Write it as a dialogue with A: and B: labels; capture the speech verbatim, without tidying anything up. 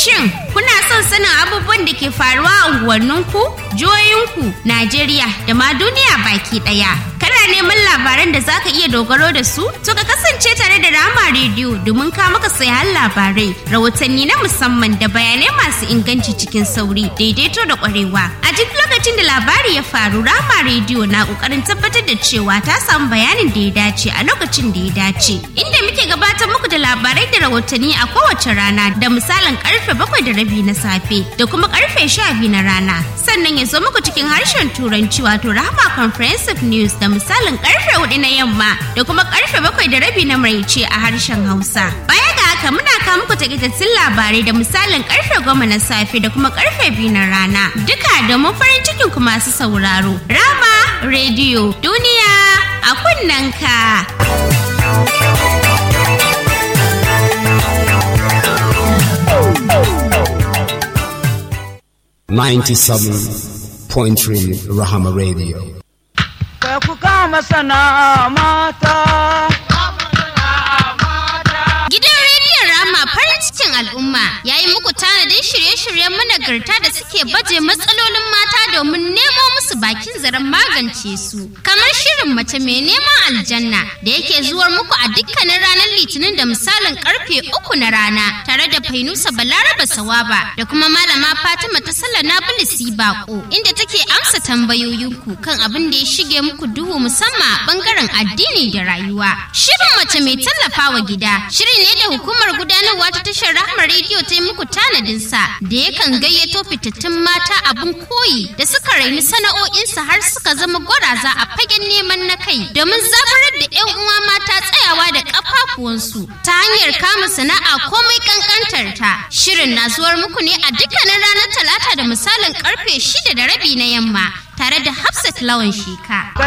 A: Shin kuna son sanin abubuwan da ke faruwa a unguwanninku, jihohinku, Najeriya da ma duniya baki ɗaya? Kana neman labaran da za ka iya dogaro da su? To ka kasance tare da Rama Radio domin ka maka sayan labarai, rahotanni na musamman da bayanai masu inganci cikin sauri, daidaito da ƙwarewa. A duk lokacin da labari ya faru, Rama Radio na ƙoƙarin tabbatar da cewa ta samu bayanin da ya dace a lokacin da ya dace. Inda muke gabatar muku da labarai da rahotanni a kowace rana da misalin karfe bakwai da rabi na safe da kuma karfe sha biyu na rana. Sannan ya zo muku cikin harshen Turanci wato Rahama Comprehensive News da misalin karfe hudu na yamma da kuma karfe bakwai da rabi na maraice a harshen Hausa. Baya ga haka muna kawo muku takaitattun labarai da misalin karfe goma na safe da kuma karfe biyu na rana. Duka domin farin cikin ku masu sauraro. Rama Radio, duniya a kunnanka.
B: ninety-seven point three Rahama Radio.
C: Ka ku kama sana'a mata.
A: Gidan rediyon Rahama farin cikin al'umma ya yi muku tanadin shirye-shiryen managarta da suke baje matsalolin mata domin nemo musu bakin zaren magance su. Kamar shirin mace mai neman aljanna da yake zuwar muku a dukkanin ranar Litinin da misalin karfe uku na rana tare da Fainusa Balaraba Sawaba da kuma Malama Fatima ta Sallana Bilisi Bako inda take amsa tambayoyinku kan abin da ya shige muku duhu musamman a bangaren addini da rayuwa. Shirin mace mai tallafawa gida shiri ne da hukumar gudanarwa ta tashar Rahama Radio ta yi muku tanadin sa da yakan gayyato fitattun mata abin koyi da suka raini sana'o'insu har suka zama gwaraza a fagen neman na kai domin zaburar da 'yan uwa mata tsayawa da kafafuwansu ta hanyar kama sana'a komai kankantar ta. Shirin na zuwar muku ne a dukkanin ranar Talata da misalin karfe shida da rabi na yamma tare da Hafsat Lawan Sheka.